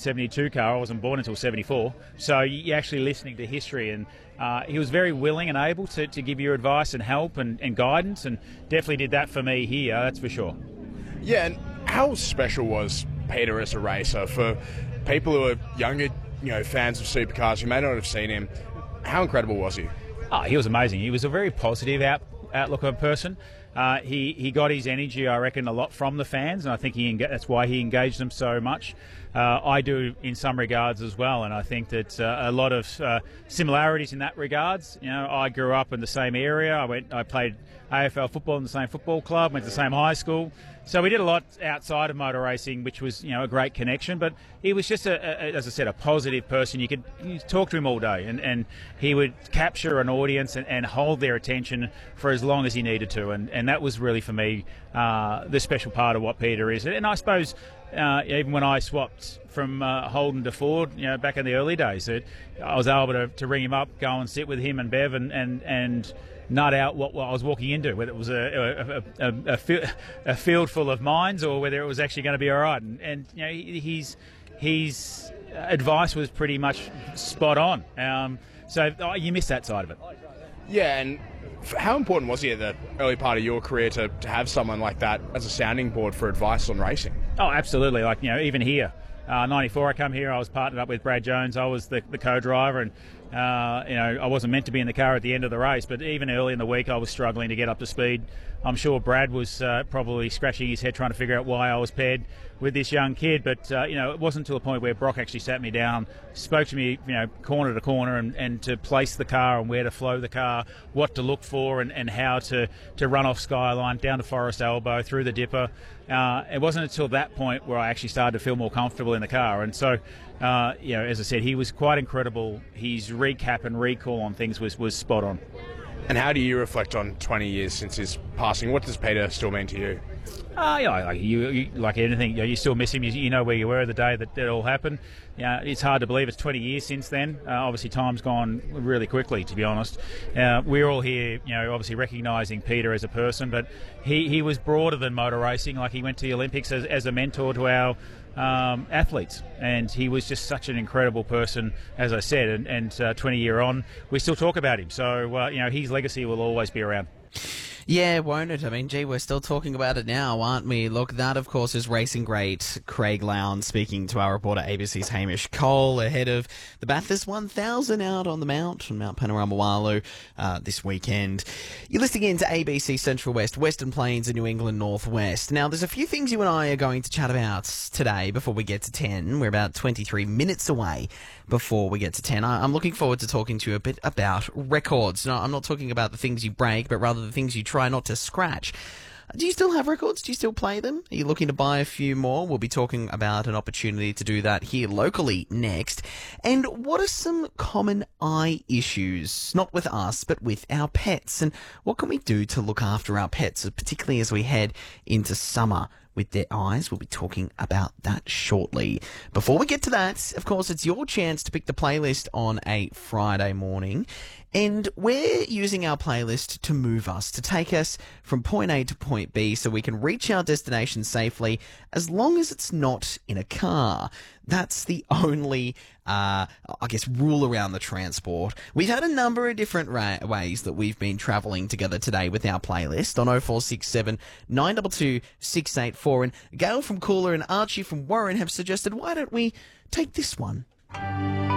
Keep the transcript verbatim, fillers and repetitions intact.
seventy-two car. I wasn't born until seventy-four. So you're actually listening to history, and uh, he was very willing and able to, to give you advice and help and, and guidance, and definitely did that for me here, that's for sure. Yeah, and how special was Peter as a racer for people who are younger, you know, fans of supercars who may not have seen him? How incredible was he? Oh, he was amazing. He was a very positive out, outlook of a person. Uh, he, he got his energy, I reckon, a lot from the fans, and I think he that's why he engaged them so much. Uh, I do in some regards as well, and I think that uh, a lot of uh, similarities in that regards. You know, I grew up in the same area. I went, I played A F L football in the same football club, went to the same high school. So we did a lot outside of motor racing, which was, you know, a great connection. But he was just, a, a, as I said, a positive person. You could you talk to him all day, and, and he would capture an audience and, and hold their attention for as long as he needed to. And, and that was really, for me, uh, the special part of what Peter is. And I suppose uh, even when I swapped from uh, Holden to Ford, you know, back in the early days, it, I was able to, to ring him up, go and sit with him and Bev, and and, and nut out what, what I was walking into, whether it was a a, a, a, a field full of mines or whether it was actually going to be all right. And, and you know, he's his advice was pretty much spot on. Um, so oh, you miss that side of it. Yeah, and how important was he at the early part of your career to, to have someone like that as a sounding board for advice on racing? Oh, absolutely. Like, you know, even here, uh, ninety-four, I come here, I was partnered up with Brad Jones. I was the, the co-driver, and Uh, you know, I wasn't meant to be in the car at the end of the race, but even early in the week I was struggling to get up to speed. I'm sure Brad was uh, probably scratching his head trying to figure out why I was paired with this young kid, but uh, you know, it wasn't until a point where Brock actually sat me down, spoke to me, you know, corner to corner, and, and to place the car and where to flow the car, what to look for, and, and how to, to run off Skyline, down to Forest Elbow, through the Dipper. Uh, it wasn't until that point where I actually started to feel more comfortable in the car, and so Uh, you know, as I said, he was quite incredible. His recap and recall on things was, was spot on. And how do you reflect on twenty years since his passing? What does Peter still mean to you? Uh, yeah, like you, you, like anything, you, know, you still miss him. You, you know where you were the day that it all happened. Yeah, it's hard to believe it's twenty years since then. Uh, obviously, time's gone really quickly, to be honest. Uh, we're all here, you know, obviously recognising Peter as a person, but he, he was broader than motor racing. Like, he went to the Olympics as, as a mentor to our um, athletes, and he was just such an incredible person, as I said. And, and uh, twenty year on, we still talk about him. So, uh, you know, his legacy will always be around. Yeah, won't it? I mean, gee, we're still talking about it now, aren't we? Look, that, of course, is racing great Craig Lowndes speaking to our reporter A B C's Hamish Cole ahead of the Bathurst one thousand out on the Mount, on Mount Panorama Walu, uh, this weekend. You're listening in to A B C Central West, Western Plains and New England Northwest. Now, there's a few things you and I are going to chat about today before we get to ten. We're about twenty-three minutes away before we get to ten. I'm looking forward to talking to you a bit about records. No, I'm not talking about the things you break, but rather the things you try not to scratch. Do you still have records? Do you still play them? Are you looking to buy a few more? We'll be talking about an opportunity to do that here locally next. And what are some common eye issues, not with us, but with our pets? And what can we do to look after our pets, particularly as we head into summer with their eyes? We'll be talking about that shortly. Before we get to that, of course, it's your chance to pick the playlist on a Friday morning. And we're using our playlist to move us, to take us from point A to point B so we can reach our destination safely as long as it's not in a car. That's the only, uh, I guess, rule around the transport. We've had a number of different ra- ways that we've been travelling together today with our playlist on oh four six seven, nine two two, six eight four. And Gail from Cooler and Archie from Warren have suggested, why don't we take this one?